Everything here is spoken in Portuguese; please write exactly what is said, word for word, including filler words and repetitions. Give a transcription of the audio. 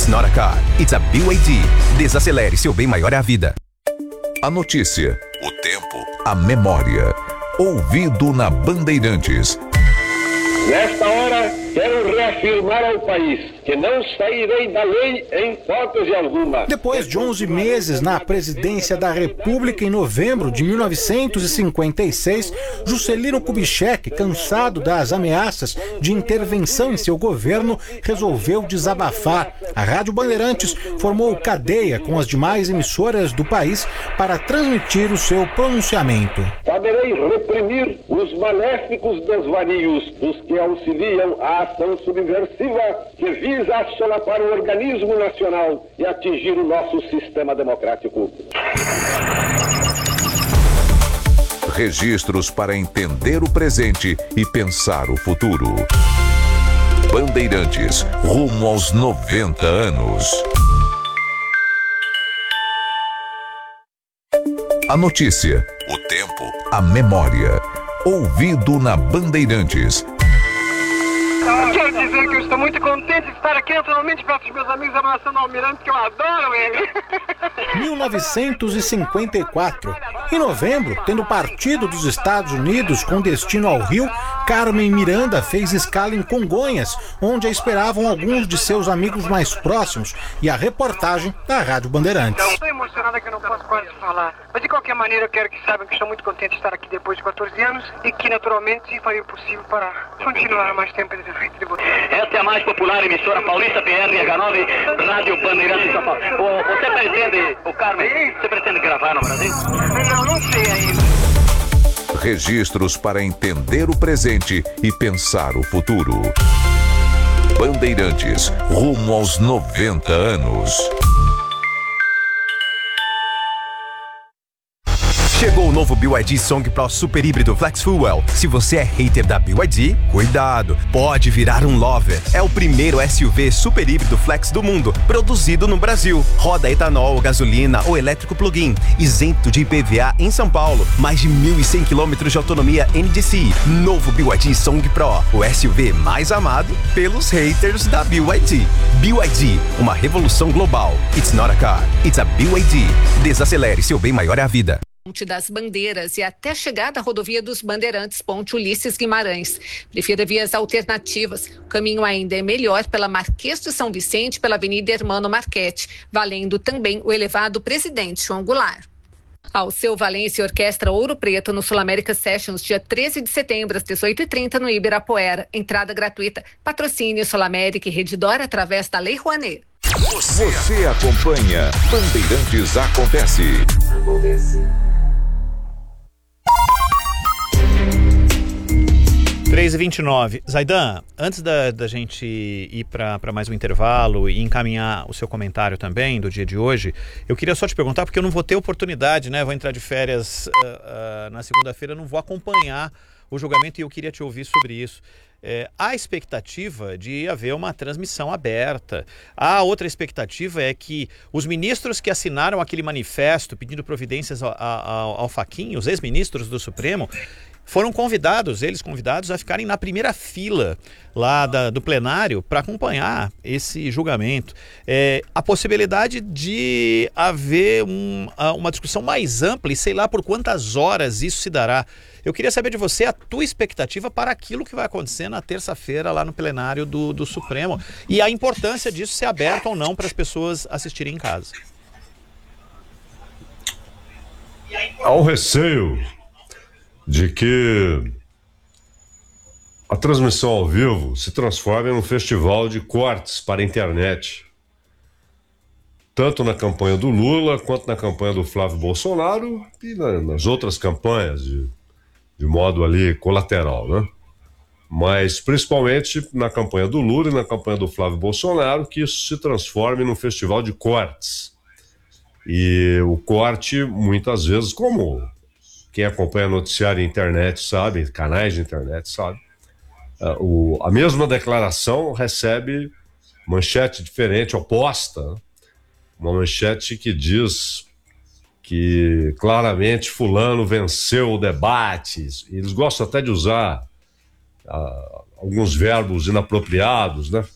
It's not a car, it's a B Y D. Desacelere, seu bem maior é a vida. A notícia, o tempo, a memória. Ouvido na Bandeirantes. Nesta hora, quero reafirmar ao país que não sairei da lei em hipótese alguma. Depois de onze meses na presidência da República, em novembro de mil novecentos e cinquenta e seis, Juscelino Kubitschek, cansado das ameaças de intervenção em seu governo, resolveu desabafar. A Rádio Bandeirantes formou cadeia com as demais emissoras do país para transmitir o seu pronunciamento. Saberei reprimir os maléficos desvarios dos que auxiliam a ação subversiva que visa assolapar o organismo nacional e atingir o nosso sistema democrático. Registros para entender o presente e pensar o futuro. Bandeirantes, rumo aos noventa anos. A notícia, o tempo, a memória. Ouvido na Bandeirantes. Quero dizer que eu estou muito contente de estar aqui naturalmente perto dos meus amigos abraçando o Almirante, que eu adoro ele. mil novecentos e cinquenta e quatro. Em novembro, tendo partido dos Estados Unidos com destino ao Rio, Carmen Miranda fez escala em Congonhas, onde a esperavam alguns de seus amigos mais próximos, e a reportagem da Rádio Bandeirantes. Então, estou emocionada que eu não posso quase falar. Mas de qualquer maneira eu quero que saibam que estou muito contente de estar aqui depois de quatorze anos e que naturalmente farei o possível para continuar mais tempo de frente de vocês. Esta é a mais popular emissora paulista, P R H nove, Rádio Bandeirantes de São Paulo. O, você pretende, o Carmen, você pretende gravar no Brasil? Não, não sei ainda. Registros para entender o presente e pensar o futuro. Bandeirantes, rumo aos noventa anos. Chegou o novo B Y D Song Pro Super Híbrido Flex Fuel. Se você é hater da B Y D, cuidado, pode virar um lover. É o primeiro S U V super híbrido flex do mundo, produzido no Brasil. Roda etanol, gasolina ou elétrico plug-in, isento de I P V A em São Paulo. Mais de mil e cem quilômetros de autonomia N D C I. Novo B Y D Song Pro, o S U V mais amado pelos haters da B Y D. B Y D, uma revolução global. It's not a car, it's a B Y D. Desacelere, seu bem maior é a vida. Ponte das Bandeiras e até chegar da rodovia dos Bandeirantes, Ponte Ulisses Guimarães. Prefira vias alternativas. O caminho ainda é melhor pela Marquês de São Vicente, pela Avenida Hermano Marchetti, valendo também o elevado Presidente João Goulart. Alceu Valença e Orquestra Ouro Preto no Sul América Sessions, dia treze de setembro, às dezoito e trinta, no Ibirapuera. Entrada gratuita. Patrocínio Sul América e Redditor através da Lei Rouanet. Você, Você acompanha Bandeirantes Acontece. Acontece. três e vinte e nove. Zaidan, antes da, da gente ir para mais um intervalo e encaminhar o seu comentário também do dia de hoje, eu queria só te perguntar, porque eu não vou ter oportunidade, né? Vou entrar de férias uh, uh, na segunda-feira, não vou acompanhar o julgamento e eu queria te ouvir sobre isso. É, há expectativa de haver uma transmissão aberta. A outra expectativa é que os ministros que assinaram aquele manifesto pedindo providências ao, ao, ao Fachin, os ex-ministros do Supremo, foram convidados, eles convidados a ficarem na primeira fila lá da, do plenário para acompanhar esse julgamento. É, a possibilidade de haver um, uma discussão mais ampla e sei lá por quantas horas isso se dará. Eu queria saber de você a tua expectativa para aquilo que vai acontecer na terça-feira lá no plenário do, do Supremo e a importância disso ser aberto ou não para as pessoas assistirem em casa. Há um receio de que a transmissão ao vivo se transforme num festival de cortes para a internet, tanto na campanha do Lula quanto na campanha do Flávio Bolsonaro e na, nas outras campanhas de, de modo ali colateral, né? Mas principalmente na campanha do Lula e na campanha do Flávio Bolsonaro, que isso se transforme num festival de cortes. E o corte, muitas vezes, como quem acompanha noticiário e internet sabe, canais de internet sabe, uh, o, a mesma declaração recebe manchete diferente, oposta, uma manchete que diz que claramente fulano venceu o debate. Eles gostam até de usar uh, alguns verbos inapropriados, né?